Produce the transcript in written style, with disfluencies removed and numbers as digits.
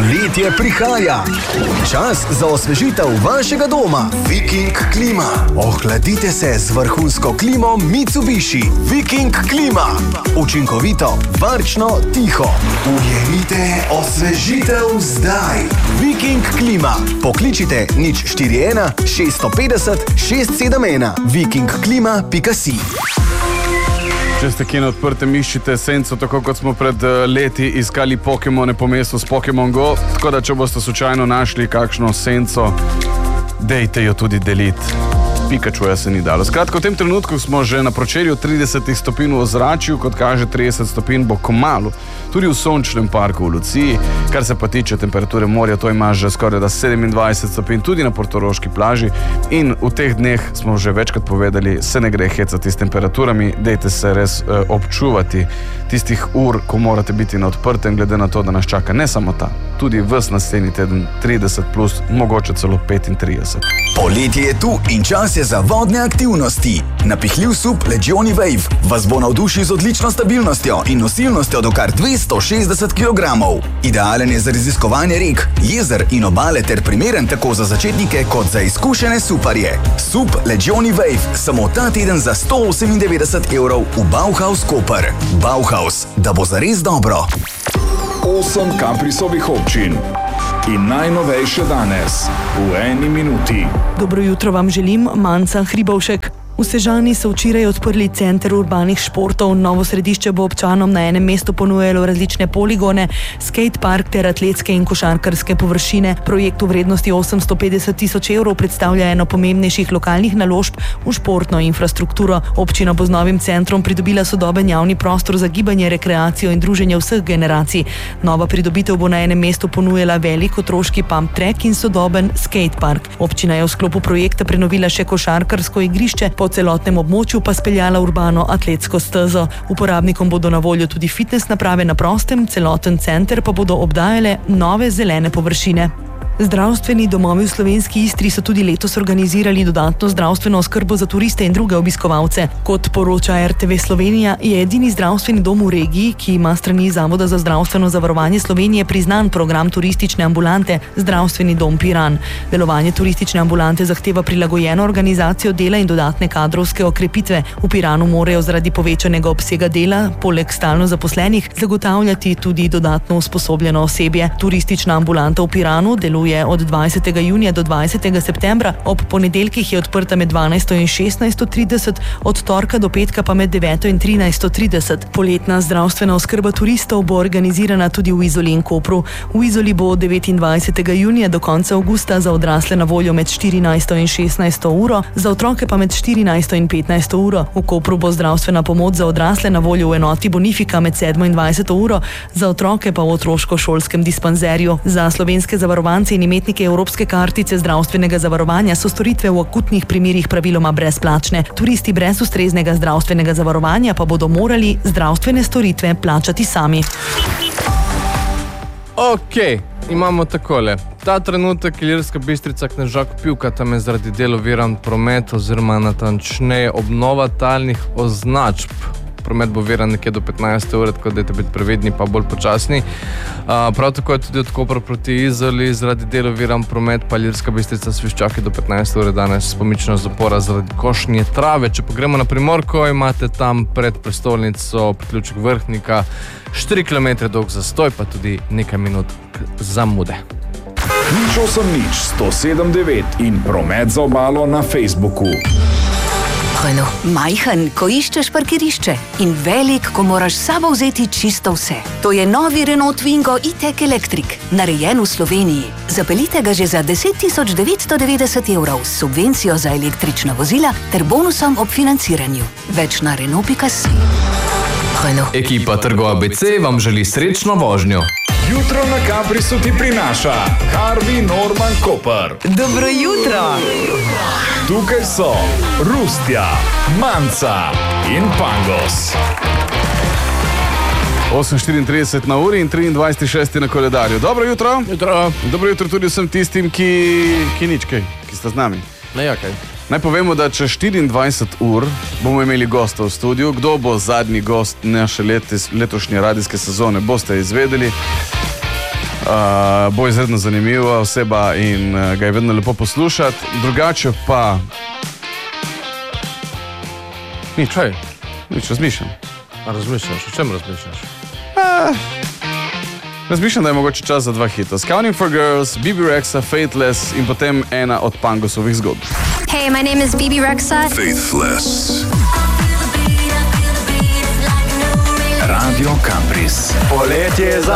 Poletje prihaja. Čas za osvežitev vašega doma. Viking klima. Ohladite se z vrhunsko klimo Mitsubishi. Viking klima. Učinkovito, varčno, tiho. Ujemite osvežitev zdaj. Viking klima. Pokličite 041 650 671. vikingklima.si. Če ste kje na odprtem, iščite senco, tako kot smo pred leti iskali Pokemone po mestu s Pokemon Go, tako da če boste slučajno našli kakšno senco, dejte jo tudi deliti. Pikachuja se ni dalo. Skratka, v tem trenutku smo že na pročelju 30 stopinj v ozračju, kot kaže 30 stopinj bo kmalu. Tudi v sončnem parku v Luciji, kar se pa tiče temperature morja, to ima že skoraj 27 stopinj, tudi na portoroški plaži. In v teh dneh smo že večkrat povedali, se ne gre hecati s temperaturami, dejte se res občuvati tistih ur, ko morate biti na odprtem, glede na to, da nas čaka ne samo ta, tudi ves naslednji teden 30+, mogoče celo 35. Poletje je tu in čas je za vodne aktivnosti. Napihljiv sup Legioni Wave vas bo navdušil z odlično stabilnostjo in nosilnostjo do kar 260 kg. Idealen je za raziskovanje rek, jezer in obale ter primeren tako za začetnike kot za izkušene suparje. Sup Legioni Wave samo ta teden za 198 € v Bauhaus Koper. Bauhaus, da bo zares dobro. 8 Kaprisovih občin. In najnovejše danes, v 1 minuti. Dobro jutro vam želim, Manca Hribovšek. V Sežani so včeraj odprli center urbanih športov. Novo središče bo občanom na enem mestu ponujalo različne poligone, skatepark ter atletske in košarkarske površine. Projekt v vrednosti 850 000 € predstavlja eno pomembnejših lokalnih naložb v športno infrastrukturo. Občina bo z novim centrom pridobila sodoben javni prostor za gibanje, rekreacijo in druženje vseh generacij. Nova pridobitev bo na enem mestu ponujala velik otroški pump track in sodoben skatepark. Občina je v sklopu projekta prenovila še košarkarsko igrišče, po celotnem območju pa speljala urbano atletsko stezo. Uporabnikom bodo na voljo tudi fitness naprave na prostem, celoten center pa bodo obdajale nove zelene površine. Zdravstveni domovi v slovenski Istri so tudi letos organizirali dodatno zdravstveno oskrbo za turiste in druge obiskovalce. Kot poroča RTV Slovenija, je edini zdravstveni dom v regiji, ki ima strani Zavoda za zdravstveno zavarovanje Slovenije priznan program turistične ambulante Zdravstveni dom Piran. Delovanje turistične ambulante zahteva prilagojeno organizacijo dela in dodatne kadrovske okrepitve. V Piranu morajo zaradi povečanega obsega dela, poleg stalno zaposlenih, zagotavljati tudi dodatno usposobljeno osebje. Turistična ambulanta v Piranu deluje od 20. junija do 20. septembra, ob ponedeljkih je odprta med 12. in 16.30, od torka do petka pa med 9. in 13.30. Poletna zdravstvena oskrba turistov bo organizirana tudi v Izoli in Kopru. V Izoli bo od 29. junija do konca avgusta za odrasle na voljo med 14. in 16. uro, za otroke pa med 14. in 15. uro. V Kopru bo zdravstvena pomoč za odrasle na voljo v enoti Bonifika med 7. in 20. uro, za otroke pa v otroško-šolskem dispanzerju. Za slovenske zavarovance in imetnike evropske kartice zdravstvenega zavarovanja so storitve v akutnih primerih praviloma brezplačne. Turisti brez ustreznega zdravstvenega zavarovanja pa bodo morali zdravstvene storitve plačati sami. Ok, imamo takole. Ta trenutek Ilirska Bistrica, Knežak, Pivka, tam je zaradi del oviran promet oziroma natančneje obnova talnih označb. Promet bo viran nekje do 15. ure, tako da dajte biti previdni pa bolj počasni. Prav tako je tudi od Kopra proti Izoli zaradi dela viran promet, pa Ilirska Bistrica Sviščaki do 15. ure danes pomična zapora zaradi košnje trave. Če pa gremo na Primorko, imate tam pred prestolnico priključek Vrhnika 4 km dolg zastoj, pa tudi nekaj minut zamude. 080 in promet za obalo na Facebooku. Majhen, ko iščeš parkirišče, in velik, ko moraš s sabo vzeti čisto vse. To je novi Renault Twingo E-Tech Electric, narejen v Sloveniji. Zapeljite ga že za 10 990 € s subvencijo za električna vozila ter bonusom ob financiranju. Več na Renault.si. Ekipa Trgo ABC vam želi srečno vožnjo. Jutro na Kaprisu ti prinaša Harvey Norman Koper. Dobro jutro! Tukaj so Rustja, Manca in Pangos. 8:34 na uri in 23:06 na koledarju. Dobro jutro. Dobro jutro tudi vsem tistim, ki ste z nami. Naj povemo, da čez 24 ur bomo imeli gosta v studiu. Kdo bo zadnji gost naše letošnje radijske sezone, boste izvedeli. Bo izredno zanimiva oseba in ga je vedno lepo poslušati. Drugače pa... Nič, razmišljam. A razmišljaš? O čem razmišljaš? Razmišljam, da je mogoče čas za 2 hita. Scouting for Girls, Bibi Rexa, Faithless in potem ena od Pangosovih zgodb. Hey, my name is Bibi Rexa. Faithless. Radio Campus. Poletje je za